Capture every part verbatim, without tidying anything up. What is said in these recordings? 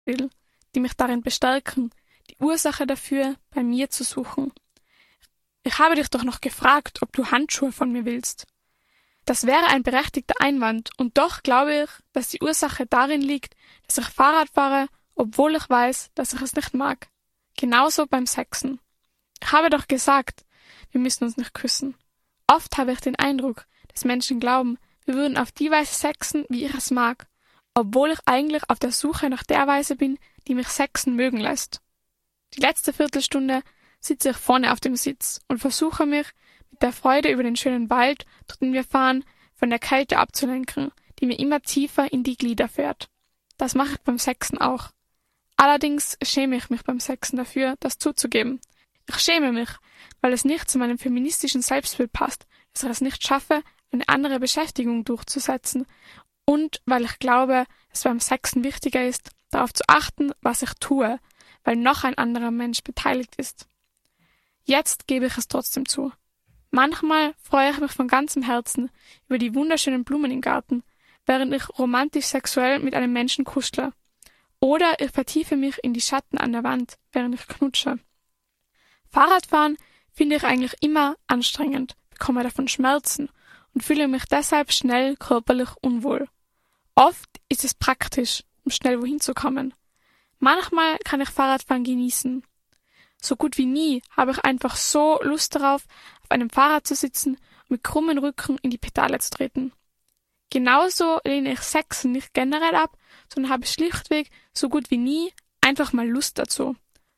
will, die mich darin bestärken, die Ursache dafür bei mir zu suchen. Ich habe dich doch noch gefragt, ob du Handschuhe von mir willst. Das wäre ein berechtigter Einwand, und doch glaube ich, dass die Ursache darin liegt, dass ich Fahrrad fahre, obwohl ich weiß, dass ich es nicht mag. Genauso beim Sexen. Ich habe doch gesagt, wir müssen uns nicht küssen. Oft habe ich den Eindruck, dass Menschen glauben, wir würden auf die Weise sexen, wie ich es mag, obwohl ich eigentlich auf der Suche nach der Weise bin, die mich sexen mögen lässt. Die letzte Viertelstunde sitze ich vorne auf dem Sitz und versuche mich, mit der Freude über den schönen Wald, durch den wir fahren, von der Kälte abzulenken, die mir immer tiefer in die Glieder fährt. Das mache ich beim Sexen auch. Allerdings schäme ich mich beim Sexen dafür, das zuzugeben. Ich schäme mich, weil es nicht zu meinem feministischen Selbstbild passt, dass ich es nicht schaffe, eine andere Beschäftigung durchzusetzen, und weil ich glaube, es beim Sexen wichtiger ist, darauf zu achten, was ich tue, weil noch ein anderer Mensch beteiligt ist. Jetzt gebe ich es trotzdem zu. Manchmal freue ich mich von ganzem Herzen über die wunderschönen Blumen im Garten, während ich romantisch sexuell mit einem Menschen kuschle. Oder ich vertiefe mich in die Schatten an der Wand, während ich knutsche. Fahrradfahren finde ich eigentlich immer anstrengend, bekomme davon Schmerzen und fühle mich deshalb schnell körperlich unwohl. Oft ist es praktisch, um schnell wohin zu kommen. Manchmal kann ich Fahrradfahren genießen. So gut wie nie habe ich einfach so Lust darauf, auf einem Fahrrad zu sitzen und mit krummen Rücken in die Pedale zu treten. Genauso lehne ich Sexen nicht generell ab, sondern habe schlichtweg so gut wie nie einfach mal Lust dazu.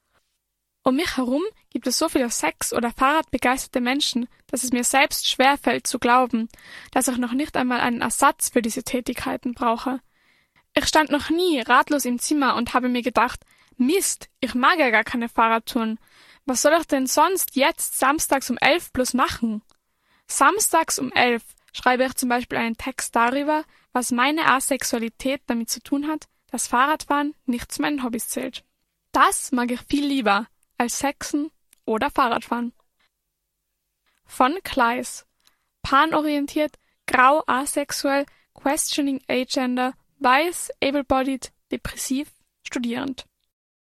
Um mich herum gibt es so viele Sex- oder Fahrradbegeisterte Menschen, dass es mir selbst schwerfällt zu glauben, dass ich noch nicht einmal einen Ersatz für diese Tätigkeiten brauche. Ich stand noch nie ratlos im Zimmer und habe mir gedacht, Mist, ich mag ja gar keine Fahrradtouren. Was soll ich denn sonst jetzt samstags um elf bloß machen? Samstags um elf schreibe ich zum Beispiel einen Text darüber, was meine Asexualität damit zu tun hat, dass Fahrradfahren nicht zu meinen Hobbys zählt. Das mag ich viel lieber als Sexen oder Fahrradfahren. Von Kleis. Panorientiert, grau, asexuell, questioning agender, weiß, able-bodied, depressiv, studierend.